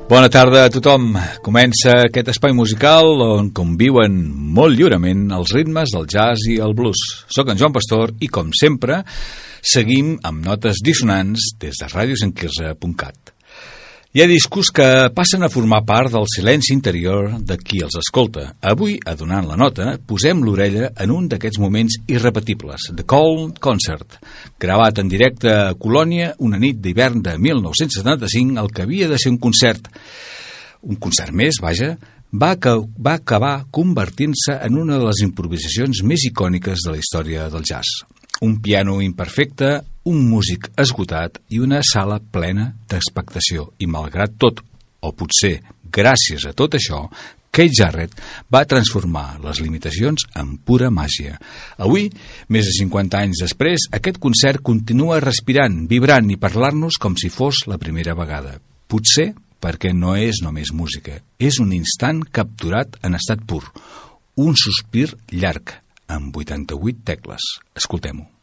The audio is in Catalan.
Bona tarda a tothom. Comença aquest espai musical on conviuen molt lliurement els ritmes del jazz i el blues. Soc en Joan Pastor i, com sempre, seguim amb notes dissonants des de radiosanquirze.cat. Hi ha discos que passen a formar part del silenci interior de qui els escolta. Avui, a Donant la Nota, posem l'orella en un d'aquests moments irrepetibles, The Cold Concert, gravat en directe a Colònia una nit d'hivern de 1975, el que havia de ser un concert més, va acabar convertint-se en una de les improvisacions més icòniques de la història del jazz. Un piano imperfecte, un músic esgotat i una sala plena d'expectació. I malgrat tot, o potser gràcies a tot això, Keith Jarrett va transformar les limitacions en pura màgia. Avui, més de 50 anys després, aquest concert continua respirant, vibrant i parlant-nos com si fos la primera vegada. Potser perquè no és només música, és un instant capturat en estat pur, un sospir llarg, amb 88 tecles. Escoltem-ho.